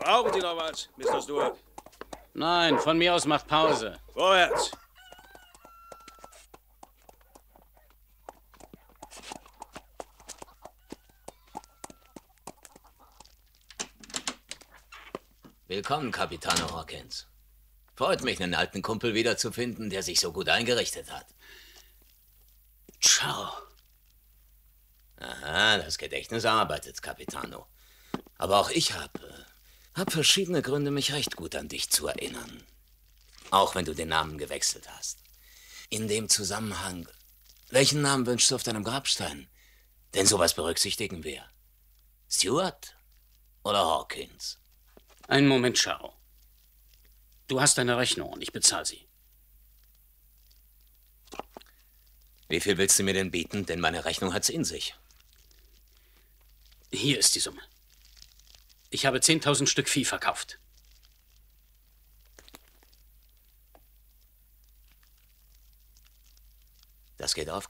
Brauchen Sie noch was, Mr. Stewart? Nein, von mir aus macht Pause. Vorwärts. Willkommen, Kapitän Hawkins. Freut mich, einen alten Kumpel wiederzufinden, der sich so gut eingerichtet hat. Ciao. Aha, das Gedächtnis arbeitet, Capitano. Aber auch ich hab verschiedene Gründe, mich recht gut an dich zu erinnern. Auch wenn du den Namen gewechselt hast. In dem Zusammenhang, welchen Namen wünschst du auf deinem Grabstein? Denn sowas berücksichtigen wir. Stewart oder Hawkins? Einen Moment, Ciao. Du hast deine Rechnung und ich bezahle sie. Wie viel willst du mir denn bieten? Denn meine Rechnung hat's in sich. Hier ist die Summe. Ich habe 10.000 Stück Vieh verkauft. Das geht auf.